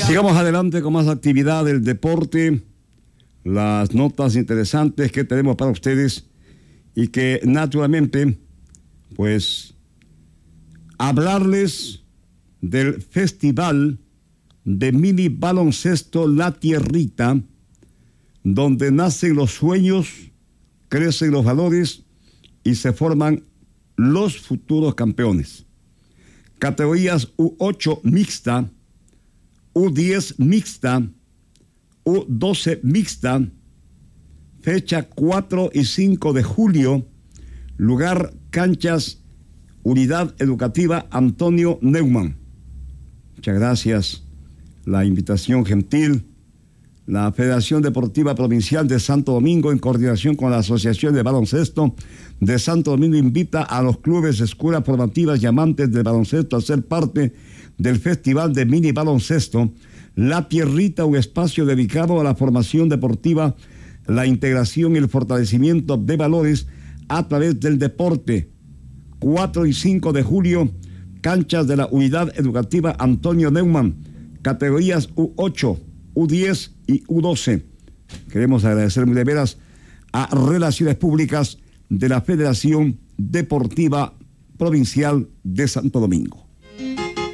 Sigamos adelante con más actividad del deporte, las notas interesantes que tenemos para ustedes y que naturalmente, pues, hablarles del Festival de Mini Baloncesto La Tierrita, donde nacen los sueños, crecen los valores y se forman los futuros campeones. Categorías U8 mixta, U10 mixta, U12 mixta, fecha 4 y 5 de julio, lugar Canchas, Unidad Educativa Antonio Neumann. Muchas gracias. La invitación gentil. La Federación Deportiva Provincial de Santo Domingo, en coordinación con la Asociación de Baloncesto de Santo Domingo, invita a los clubes, escuelas formativas y amantes del baloncesto a ser parte del Festival de Mini Baloncesto La Tierrita, un espacio dedicado a la formación deportiva, la integración y el fortalecimiento de valores a través del deporte. 4 y 5 de julio, canchas de la Unidad Educativa Antonio Neumann, categorías U8, U10 y U12. Queremos agradecer muy de veras a Relaciones Públicas de la Federación Deportiva Provincial de Santo Domingo.